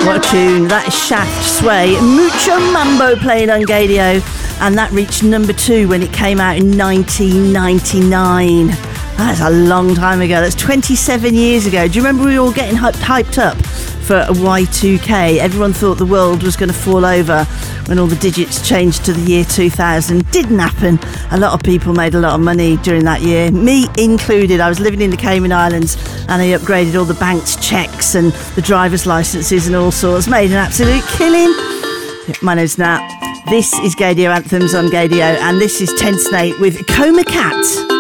What a tune. That is Shaft Sway. Mucho Mambo playing on Gadio. And that reached number 2 when it came out in 1999. That's a long time ago. That's 27 years ago. Do you remember we were all getting hyped up for Y2K? Everyone thought the world was going to fall over when all the digits changed to the year 2000. Didn't happen. A lot of people made a lot of money during that year, me included. I was living in the Cayman Islands and I upgraded all the bank's checks and the driver's licenses and all sorts. Made an absolute killing. My name's Nat. This is Gadio Anthems on Gadio, and this is Ten Snake with Coma Cat.